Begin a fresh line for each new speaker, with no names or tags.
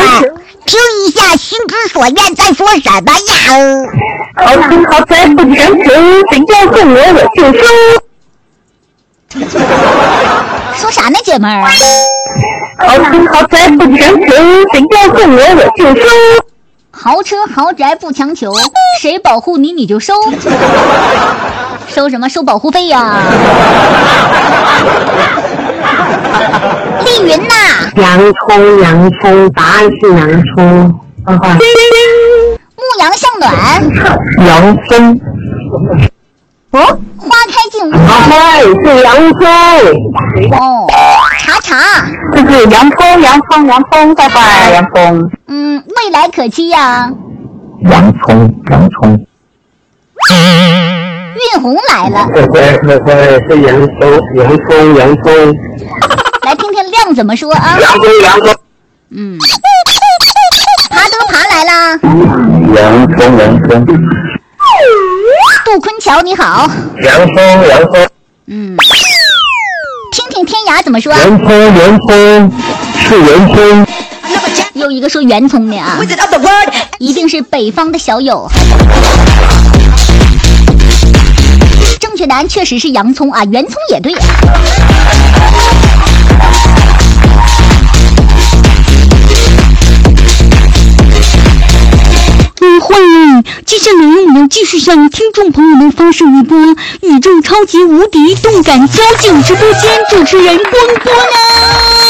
听一下心之所愿在说什么呀？
好吃好在不强求，谁要送我就收。
说啥呢，姐妹儿？
好吃好在不强求，谁要送我就收。
豪车豪宅不强求，谁保护你你就收。收什么？收保护费呀？丽云呐，
洋葱，答案是洋葱。
牧羊向暖。
洋葱。
花开尽无
对，是洋葱。
哦，茶。
这是洋葱，拜拜，洋葱。
未来可期呀。
洋葱。
运红来了。
对，是洋葱。
来听听亮怎么说啊？
洋葱。
爬来啦。
洋葱。
杜坤桥你好。
洋葱。
听听天涯怎么说？
洋葱是洋葱。
又一个说圆葱的啊，一定是北方的小友。正确答案确实是洋葱啊，圆葱也对啊。欢迎，接下来我们要继续向听众朋友们发射一波宇宙超级无敌动感交警直播间主持人光波呢。